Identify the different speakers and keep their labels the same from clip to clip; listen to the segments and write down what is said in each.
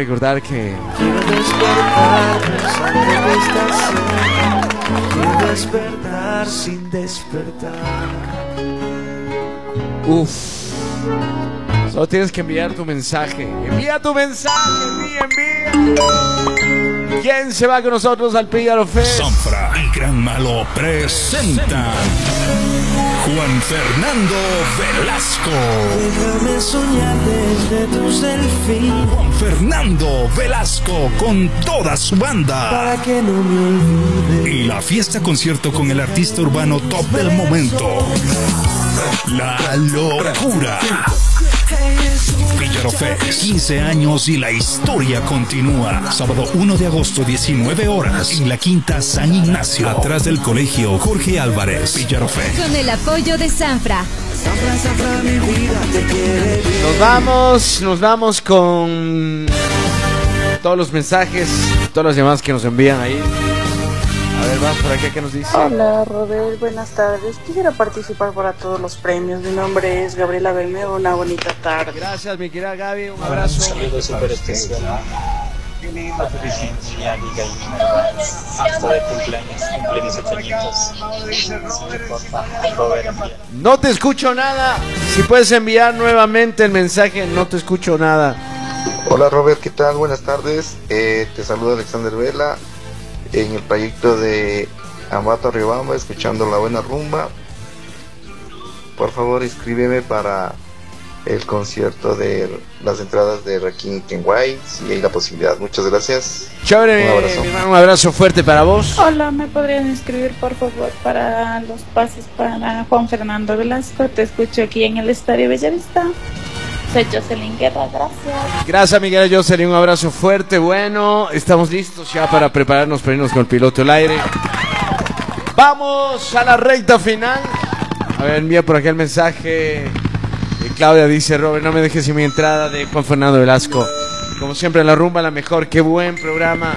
Speaker 1: recordar que...
Speaker 2: Quiero despertar pensando que estás cerca. Quiero despertar sin despertar.
Speaker 1: Solo tienes que enviar tu mensaje. Envía tu mensaje, envía. ¿Quién se va con nosotros al Píllaro Fest?
Speaker 3: Sanfra y Gran Malo presentan Juan Fernando Velasco.
Speaker 2: Déjame soñar desde tu selfie.
Speaker 3: Juan Fernando Velasco con toda su banda.
Speaker 2: Para que no me olvide.
Speaker 3: Y la fiesta concierto con el artista urbano top del momento. La locura. Píllaro Fest, 15 años y la historia continúa. Sábado 1 de agosto, 19 horas, en la Quinta San Ignacio, atrás del colegio Jorge Álvarez. Píllaro Fest.
Speaker 4: Con el apoyo de Sanfra.
Speaker 2: Sanfra, Sanfra, mi vida te quiere bien.
Speaker 1: Nos vamos con todos los mensajes, todas las llamadas que nos envían ahí. A ver, vas por aquí, ¿qué nos dice?
Speaker 5: Hola Robert, buenas tardes. Quisiera participar para todos los premios. Mi nombre es Gabriela Bermeo. Una bonita tarde.
Speaker 1: Gracias, mi querida Gaby, un abrazo.
Speaker 6: Un saludo súper especial. Qué lindo que dicen mi amiga y Minerva. Hasta de cumpleaños, cumple 18 añitos. Sí, porfa, Robert, envía.
Speaker 1: No te escucho nada. Si puedes enviar nuevamente el mensaje, no te escucho nada.
Speaker 7: Hola Robert, ¿qué tal? Buenas tardes. Te saluda Alexander Vela en el proyecto de Ambato Riobamba, escuchando la buena rumba. Por favor, escríbeme para el concierto de las entradas de Rakim y Kenway, si hay la posibilidad. Muchas gracias.
Speaker 1: Chévere,
Speaker 7: Un abrazo.
Speaker 1: mi hermano, un abrazo fuerte para vos.
Speaker 5: Hola, ¿me podrían escribir por favor para los pases para Juan Fernando Velasco? Te escucho aquí en el Estadio Bellavista. Soy Jocelyn Guerra, gracias.
Speaker 1: Gracias, Miguel Jocelyn, un abrazo fuerte. Bueno, estamos listos ya para prepararnos para irnos con el piloto al aire. Vamos a la recta final. A ver, envía por aquí el mensaje. Claudia dice: Robert, no me dejes sin mi entrada de Juan Fernando Velasco. Como siempre, la rumba, la mejor. Qué buen programa.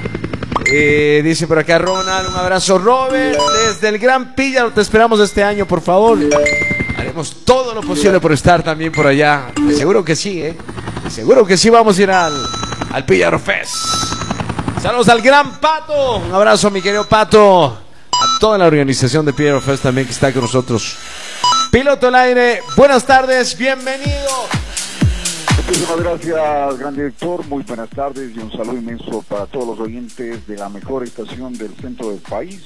Speaker 1: Dice por acá Ronald: un abrazo, Robert, desde el Gran Píllaro. Te esperamos este año, por favor. Haremos todo lo posible por estar también por allá. Seguro que sí, seguro que sí vamos a ir al Píllaro Fest. Saludos al Gran Pato. Un abrazo, mi querido Pato. A toda la organización de Píllaro Fest también que está con nosotros. Piloto al aire, buenas tardes, bienvenido.
Speaker 8: Muchísimas gracias, gran director. Muy buenas tardes y un saludo inmenso para todos los oyentes de la mejor estación del centro del país,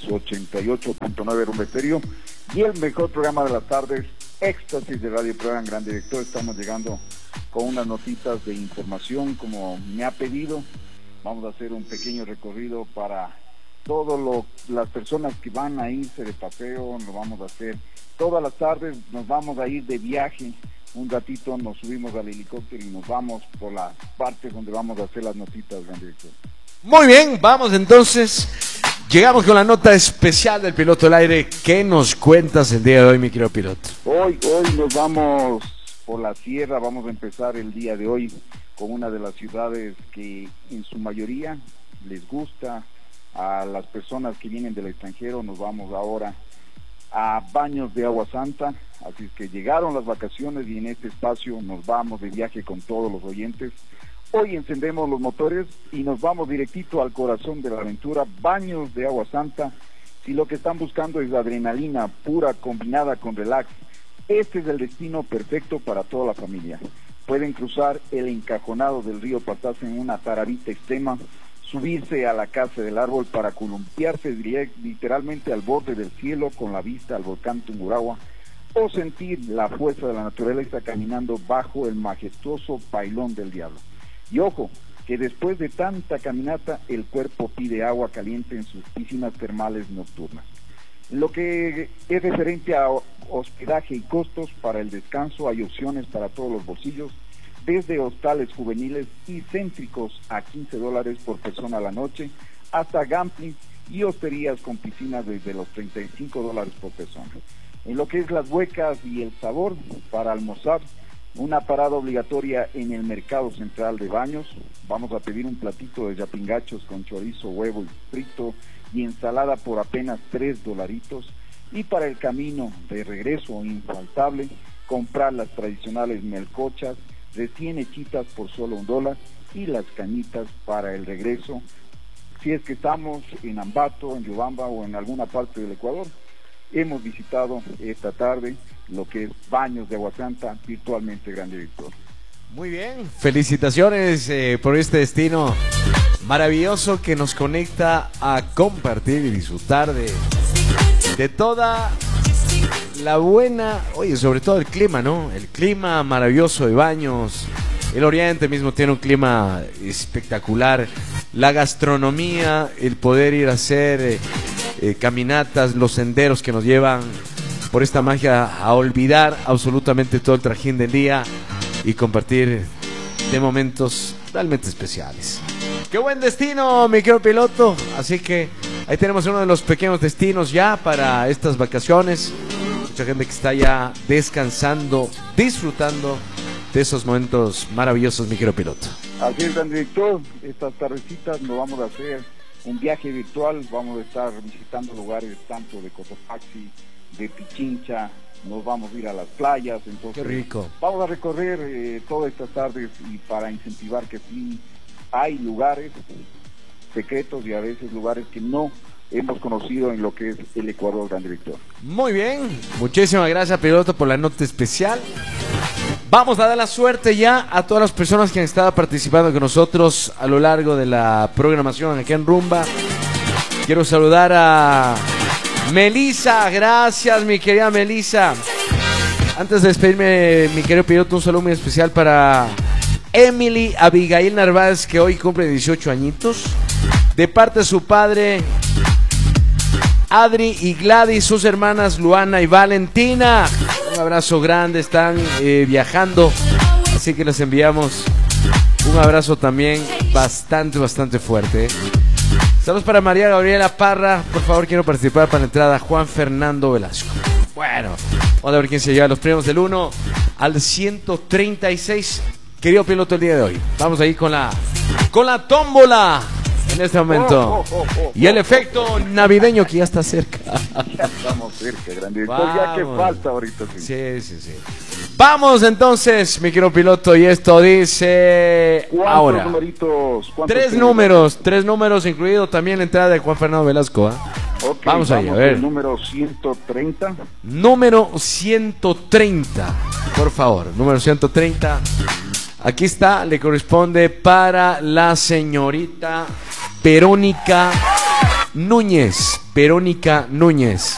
Speaker 8: 88.9 Rumba Estéreo, y el mejor programa de las tardes, Éxtasis de Radio Programa. Gran director, estamos llegando con unas notitas de información como me ha pedido. Vamos a hacer un pequeño recorrido para todas las personas que van a irse de paseo. Lo vamos a hacer todas las tardes, nos vamos a ir de viaje. Un ratito nos subimos al helicóptero y nos vamos por las partes donde vamos a hacer las notitas, gran director.
Speaker 1: Muy bien, vamos entonces. Llegamos con la nota especial del Piloto al Aire. ¿Qué nos cuentas el día de hoy, mi querido piloto?
Speaker 8: Hoy nos vamos por la sierra. Vamos a empezar el día de hoy con una de las ciudades que en su mayoría les gusta a las personas que vienen del extranjero. Nos vamos ahora a Baños de Agua Santa. Así es que llegaron las vacaciones y en este espacio nos vamos de viaje con todos los oyentes. Hoy encendemos los motores y nos vamos directito al corazón de la aventura, Baños de Agua Santa. Si lo que están buscando es adrenalina pura combinada con relax, este es el destino perfecto para toda la familia. Pueden cruzar el encajonado del río Pastaza en una tarabita extrema, subirse a la casa del árbol para columpiarse literalmente al borde del cielo con la vista al volcán Tungurahua, o sentir la fuerza de la naturaleza caminando bajo el majestuoso Pailón del Diablo. Y ojo, que después de tanta caminata el cuerpo pide agua caliente en sus piscinas termales nocturnas. En lo que es referente a hospedaje y costos para el descanso, hay opciones para todos los bolsillos, desde hostales juveniles y céntricos a $15 por persona a la noche, hasta gambling y hosterías con piscinas desde los $35 por persona. En lo que es las huecas y el sabor, para almorzar, una parada obligatoria en el Mercado Central de Baños. Vamos a pedir un platito de yapingachos con chorizo, huevo y frito y ensalada por apenas $3. Y para el camino de regreso, infaltable, comprar las tradicionales melcochas, recién hechitas por solo $1 y las cañitas para el regreso. Si es que estamos en Ambato, en Riobamba o en alguna parte del Ecuador, hemos visitado esta tarde lo que es Baños de Agua Santa, virtualmente, gran director.
Speaker 1: Muy bien, felicitaciones por este destino maravilloso que nos conecta a compartir y disfrutar de toda la buena, oye, sobre todo el clima, ¿no? El clima maravilloso de Baños. El Oriente mismo tiene un clima espectacular. La gastronomía, el poder ir a hacer caminatas, los senderos que nos llevan por esta magia a olvidar absolutamente todo el trajín del día y compartir de momentos realmente especiales. ¡Qué buen destino, mi querido piloto! Así que ahí tenemos uno de los pequeños destinos ya para estas vacaciones. Mucha gente que está ya descansando, disfrutando de esos momentos maravillosos, mi querido piloto.
Speaker 8: Así es, gran director. Estas tardecitas nos vamos a hacer un viaje virtual. Vamos a estar visitando lugares tanto de Cotopaxi, de Pichincha. Nos vamos a ir a las playas. Entonces,
Speaker 1: qué rico.
Speaker 8: Vamos a recorrer todas estas tardes y para incentivar que sí hay lugares secretos y a veces lugares que no hemos conocido en lo que es el Ecuador, gran director.
Speaker 1: Muy bien, muchísimas gracias, piloto, por la nota especial. Vamos a dar la suerte ya a todas las personas que han estado participando con nosotros a lo largo de la programación aquí en Rumba. Quiero saludar a Melissa, gracias, mi querida Melissa. Antes de despedirme, mi querido piloto, un saludo muy especial para Emily Abigail Narváez, que hoy cumple 18 añitos. De parte de su padre, Adri y Gladys, sus hermanas Luana y Valentina. Un abrazo grande, están viajando, así que les enviamos un abrazo también bastante fuerte. Saludos para María Gabriela Parra, por favor quiero participar para la entrada. Juan Fernando Velasco. Bueno, vamos a ver quién se lleva los premios del 1 al 136. Querido piloto, el día de hoy vamos a ir con la tómbola en este momento. Y el efecto navideño que ya está cerca.
Speaker 8: Ya estamos cerca, gran director. Ya que falta ahorita.
Speaker 1: Sí. Vamos entonces, mi querido piloto, y esto dice ahora.
Speaker 8: Numeritos?
Speaker 1: Tres números, incluido también la entrada de Juan Fernando Velasco.
Speaker 8: Okay,
Speaker 1: vamos ahí, a ver.
Speaker 8: El número 130.
Speaker 1: Número 130, por favor, número 130. Aquí está, le corresponde para la señorita Verónica Núñez.